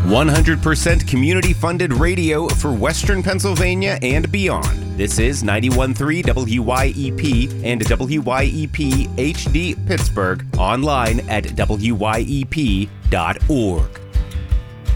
100% community-funded radio for Western Pennsylvania and beyond. This is 91.3 WYEP and WYEP HD Pittsburgh, online at wyep.org.